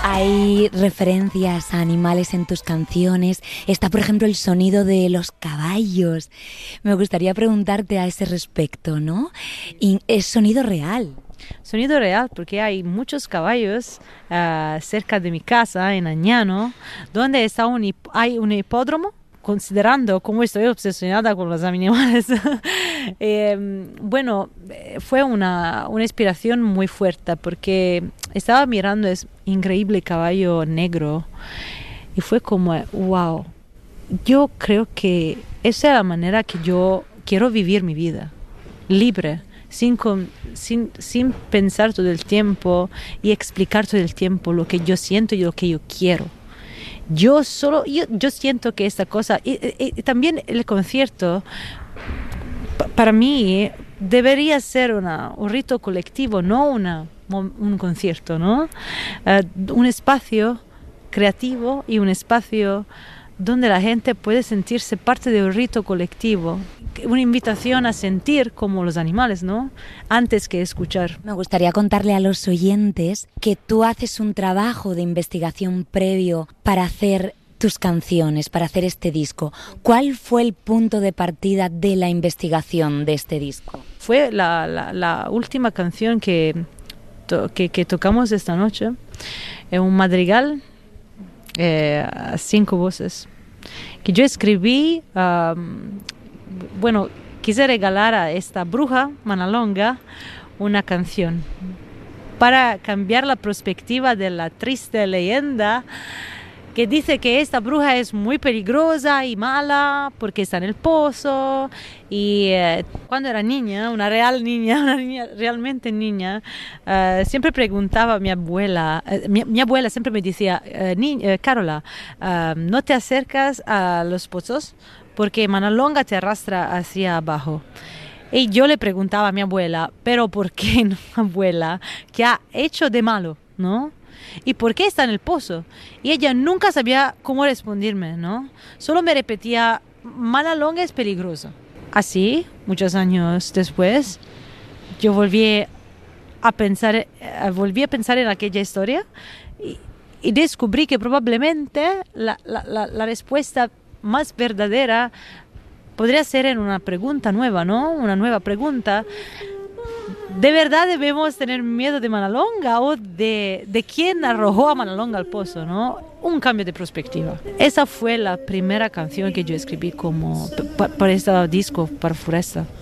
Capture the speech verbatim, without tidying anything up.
Hay referencias a animales en tus canciones. Está, por ejemplo, el sonido de los caballos. Me gustaría preguntarte a ese respecto, ¿no? Y es sonido real. Sonido real, porque hay muchos caballos uh, cerca de mi casa, en Añano, donde está un hip- hay un hipódromo. Considerando cómo estoy obsesionada con los animales, eh, bueno, fue una, una inspiración muy fuerte porque estaba mirando ese increíble caballo negro y fue como, wow, yo creo que esa es la manera que yo quiero vivir mi vida, libre, sin, sin, sin pensar todo el tiempo y explicar todo el tiempo lo que yo siento y lo que yo quiero. Yo solo, yo, yo siento que esta cosa, y, y, y también el concierto, pa, para mí, debería ser una, un rito colectivo, no una, un concierto, ¿no? Uh, un espacio creativo y un espacio donde la gente puede sentirse parte de un rito colectivo. Una invitación a sentir como los animales, ¿no? Antes que escuchar. Me gustaría contarle a los oyentes que tú haces un trabajo de investigación previo para hacer tus canciones, para hacer este disco. ¿Cuál fue el punto de partida de la investigación de este disco? Fue la, la, la última canción que, to, que, que tocamos esta noche. Es un madrigal eh, a cinco voces que yo escribí. Um, bueno, quise regalar a esta bruja Manalonga una canción para cambiar la perspectiva de la triste leyenda que dice que esta bruja es muy peligrosa y mala porque está en el pozo. Y eh, cuando era niña, una real niña, una niña realmente niña, eh, siempre preguntaba a mi abuela, eh, mi, mi abuela siempre me decía, eh, ni, eh, Carola, eh, no te acercas a los pozos porque Manalonga te arrastra hacia abajo. Y yo le preguntaba a mi abuela, ¿pero por qué, no, abuela? ¿Qué ha hecho de malo, no? ¿Y por qué está en el pozo? Y ella nunca sabía cómo responderme, ¿no? Solo me repetía, Manalonga es peligroso. Así, muchos años después, yo volví a pensar, eh, volví a pensar en aquella historia y, y descubrí que probablemente la, la, la, la respuesta más verdadera podría ser en una pregunta nueva, ¿no? Una nueva pregunta. ¿De verdad debemos tener miedo de Manalonga o de, de quién arrojó a Manalonga al pozo, ¿no? Un cambio de perspectiva. Esa fue la primera canción que yo escribí como para este disco, para Foresta.